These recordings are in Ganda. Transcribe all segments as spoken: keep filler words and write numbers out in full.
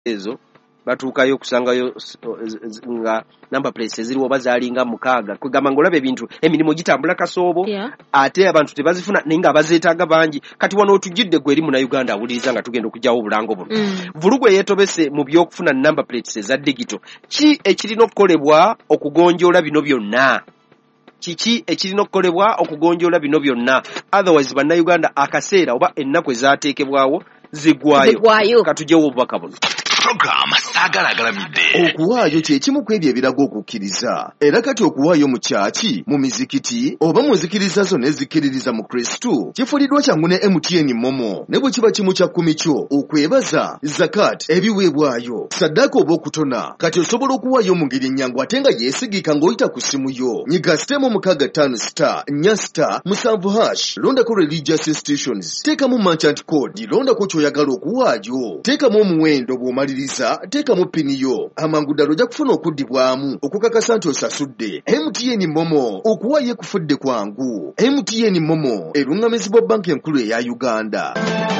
ezo batuukayo okusangayo nga number plates ziriwo bazalinga mukaaga kugamba ngolabe ebintu emirimu gitambula kasoobo yeah. ate abantu tebazifuna ninga abazeetaaga bangi kati wano otujjidde gwe eri Munnayuganda awuliriza nga tugenda okujjawo obulango buno mm. Vulugwe yeetobese mu by'okufuna number plates eza digital ki ekirina okukolebwa okugonjoola bino byonna kiki ekirina okukolebwa okugonjoola bino byonna otherwise Bannayuganda akaseera oba ennaku ezaateekebwawo zigwayo katujjewo obubaka buno program sagalagalamidde okuwaayo kye kimu ku ebyo ebiraga okukkiriza era kati okuwaayo mu kyaki mu mizikiti oba mu nzikiriza zo n'ezikiririza mu Kristu kifuliddwa kyangu ne M T N Momo ne bwe kiba kimu kya kkumi kyo okwebaza zakat ebiweebwayo saddaaka oba okutona kati osobola okuwaayo mu ngeri ennyangu ate nga yeesigika ng'oyita ku simu yo nyiga sitemu mukaaga ttaano star nnya star musanvu hash londako religious institutions teekamu merchant code londako ky'oyagala okuwaayo teekamu omuwendo bw'omaliriza teekamu piniyo amangu ddala ojja kufuna okuddibwamu okukakasa nti osasudde. M T N Momo okuwaayo kufudde kwangu. M T N Momo eruŋŋamizibwa banka enkulu eya Uganda.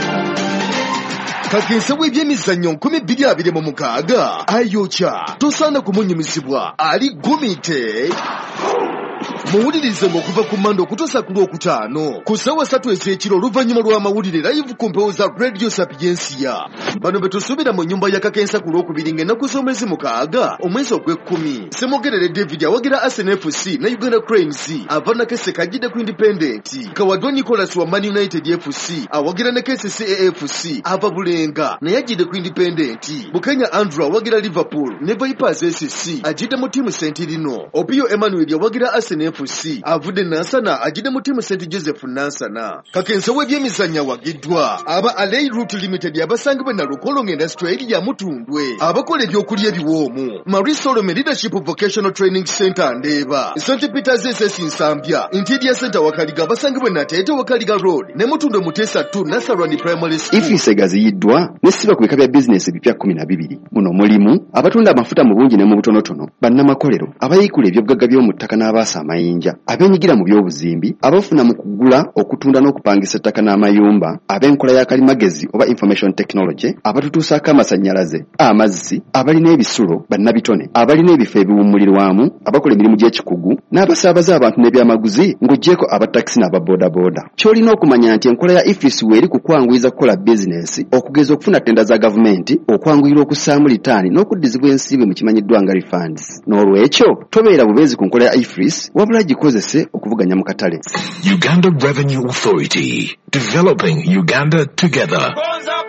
Kakensa w'ebyemizannyo nkumi bbiri abiri mu mukaaga ayokya tosaana kumunyumizibwa ali gumite muwulirize ng'okuva ku Mande okutuusa ku Lwokutaano ku ssaawa ssatu ez'ekiro oluvannyuma lw'amawulire live ku mpewo za Radio Sapiensia. Bano be tusuubira mu nnyumba ya Kakensa ku Lwokubiri ng'ennaku z'omwezi mukaaga omwezi ogw'ekkumi. Ssemogerere David awagira Arsenal F C ne Uganda Cranes ava na Kese kajjidde ku Independent. Kawadwa Nicholas wa Man United F C awagira ne K C C A F C ava Bulenga naye ajjidde ku Independent. Bukenya Andrew awagira Liverpool ne Vipers S C ajjidde mu ttiimu Sentirino. Opio Emmanuel awagira Arsenal F C avudde Nansana ajjidde mu ttiimu Saint Joseph Nansana. Kakensa w'ebyemizannyo awagiddwa aba Alay Root Limited abasangibwa na Lukolo ng'endasitule eri ya Mutundwe abakola ebyokulya ebiwoomu Marie Solomon Leadership Vocational Training Center Ndeeba Saint Peter's S S Nsambya Interior Center Wakaliga abasangibwa na Teete Wakaliga Road ne Mutundwe Mutesa two Nasarwani Primary School. Ifise gaziyiddwa nesiba ku bika bya bizinesi bipya kumi na bibiri muno mulimu abatunda amafuta mu bungi ne mu butonotono bannamakolero abayikula ebyobugagga by'omu ttaka n'abaasa amayinja abenyigira mu by'obuzimbi abafuna mu kugula okutunda n'okupangisa ettaka n'amayumba ab'enkola ya kalimagezi oba information technology abatutuusaako amasannyalaze amazzi abalina ebisulo bannabitone abalina ebifo ebiwummulirwamu abakola emirimu gy'ekikugu n'abasaabaza abantu n'ebyamaguzi ng'oggyeko abatakisi n'ababoodaboda. Ky'olina okumanya nti enkola ya ifisi weeri kukwanguyiza kukola bizinesi okugeza okufuna ttenda za gavumenti okwanguyira okussaamu litaani n'okuddizibwa ensimbi mu kimanyiddwa nga refunds. N'olwekyo tobeera bubeezi ku nkola ya ifisi wabula gikozese okuvuganya mu katale. Uganda Revenue Authority, developing Uganda together.